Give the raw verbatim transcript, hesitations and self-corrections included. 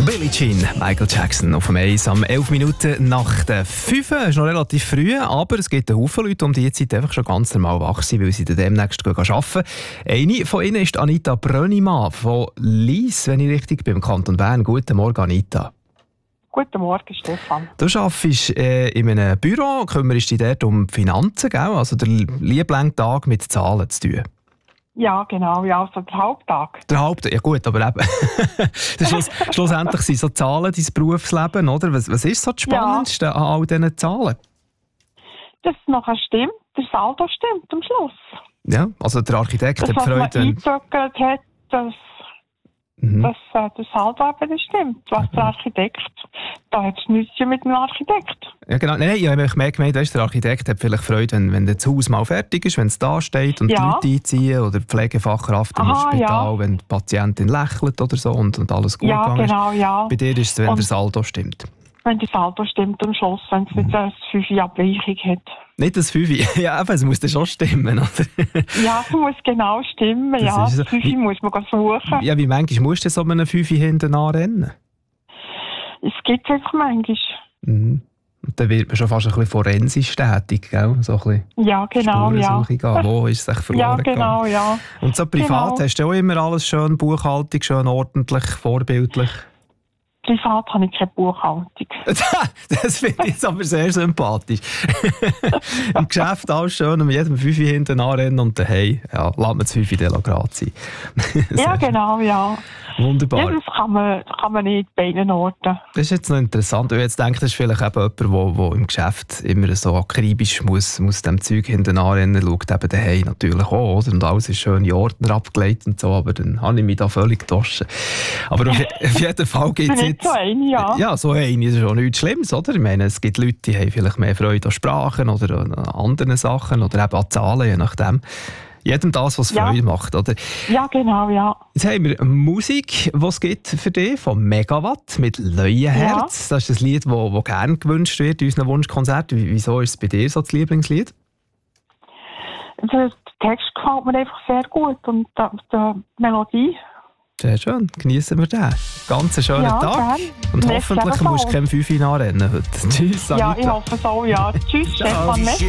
Billie Jean, Michael Jackson auf dem Eis am elf Minuten nach der fünf. Es ist noch relativ früh, aber es gibt einen Haufen Leute um diese Zeit einfach schon ganz normal wach sind, weil sie dann demnächst arbeiten. Eine von ihnen ist Anita Brönnimann von Lyss, wenn ich richtig bin, im Kanton Bern. Guten Morgen, Anita. Guten Morgen, Stefan. Du arbeitest äh, in einem Büro, kümmerst dich dort um die Finanzen, gell? Also der Lieblingstag mit Zahlen zu tun. Ja, genau, ja, also der Haupttag. Der Haupttag, ja gut, aber eben. das Schluss, schlussendlich sind so Zahlen dein Berufsleben, oder? Was, was ist so das Spannendste ja. an all diesen Zahlen? Dass es nachher stimmt, der Saldo stimmt am Schluss. Ja, also der Architekt das, hat Freude... Was man eingezogen hat, dass, mhm. dass äh, der Saldo eben stimmt. Was mhm. der Architekt, da hat es nichts mit dem Architekt. Ja, genau. Nein, ich habe mehr gemeint, weißt, der Architekt hat vielleicht Freude, wenn, wenn das Haus mal fertig ist, wenn es da steht und ja. die Leute einziehen oder die Pflegefachkraft im Aha, Spital, ja. wenn die Patientin lächelt oder so und, und alles gut ja, gegangen genau, ist. Ja. Bei dir ist es, wenn und der Saldo stimmt. Wenn der Saldo stimmt am Schluss, wenn es mhm. nicht eine fünf Abweichung hat. Nicht das fünf, ja, aber es muss dann schon stimmen, oder? Ja, es muss genau stimmen, das ja. So. fünf muss man suchen. Ja, wie manchmal musst du so einem fünf hinten anrennen? Es gibt es einfach manchmal. Mhm. Und dann wird man schon fast ein bisschen forensisch tätig, gell? So ein bisschen ja, genau, ja. Gehen. Wo ist es sich verloren Ja, genau, gegangen? ja. Und so privat genau. hast du auch immer alles schön Buchhaltung, schön ordentlich, vorbildlich? Privat habe ich keine Buchhaltung. Das finde ich jetzt aber sehr sympathisch. Im Geschäft alles schön und mit jedem Fünfe hinten anrennen und daheim, ja, lassen wir das Fünfe gerade sein. Ja, genau, ja. Wunderbar. Ja, das kann man, kann man nicht bei beiden Orten. Das ist jetzt noch interessant, weil ich jetzt denke, das ist vielleicht eben jemand, der, der im Geschäft immer so akribisch muss, muss dem Zeug hinten anrennen, schaut eben daheim natürlich auch, oder? Und alles ist schön in Ordner abgelegt und so, aber dann habe ich mich da völlig getoschen. Aber auf, auf jeden Fall gibt es jetzt... so eine, ja. Ja, so eine ist schon nichts Schlimmes, oder? Ich meine, es gibt Leute, die haben vielleicht mehr Freude an Sprachen oder an anderen Sachen oder eben an Zahlen, je nachdem. Jedem das, was ja. Freude macht, oder? Ja, genau, ja. Jetzt haben wir Musik, die es gibt für dich, von Megawatt mit Leuenherz. Ja. Das ist ein Lied, das gerne gewünscht wird in unseren Wunschkonzerten. Wieso ist es bei dir so das Lieblingslied? Der Text gefällt mir einfach sehr gut und die Melodie. Sehr schön, genießen wir den. Ganz einen schönen ja, Tag. Gern. Und hoffentlich musst du keinen Fünfe anrennen heute. Tschüss, Anita. Ja, ich hoffe es auch, ja. Tschüss, Stefan.